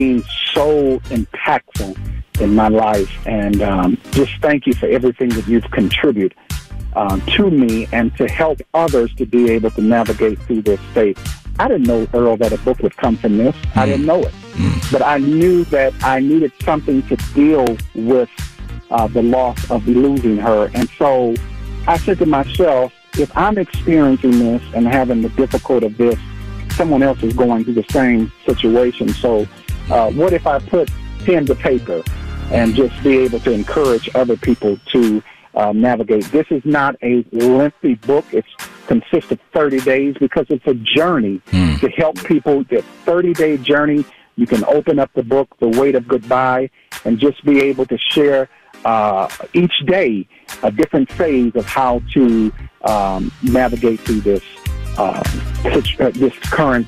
been so impactful in my life, and just thank you for everything that you've contributed to me and to help others to be able to navigate through this state. I didn't know, Earl, that a book would come from this. I didn't know it. But I knew that I needed something to deal with the loss of losing her. And so I said to myself, if I'm experiencing this and having the difficulty of this, someone else is going through the same situation. So what if I put pen to paper and just be able to encourage other people to navigate? This is not a lengthy book. It consists of 30 days because it's a journey to help people. The 30-day journey, you can open up the book, The Weight of Goodbye, and just be able to share each day a different phase of how to navigate through this this current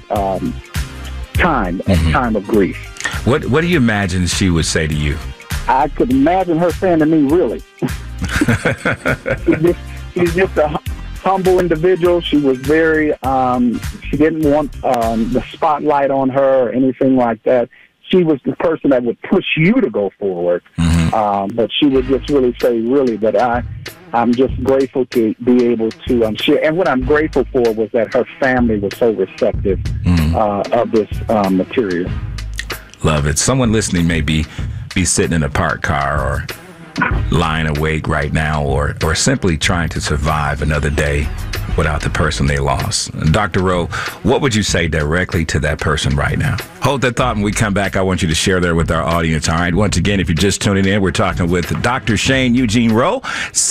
time of grief. What do you imagine she would say to you? I could imagine her saying to me, really. She's just a humble individual. She was very, she didn't want the spotlight on her or anything like that. She was the person that would push you to go forward. But she would just really say, really, but I'm just grateful to be able to share. And what I'm grateful for was that her family was so receptive of this material. Love it. Someone listening may be sitting in a parked car or lying awake right now, or simply trying to survive another day without the person they lost. Dr. Rowe, what would you say directly to that person right now? Hold that thought. When we come back, I want you to share that with our audience. All right. Once again, if you're just tuning in, we're talking with Dr. Shane Eugene Rowe.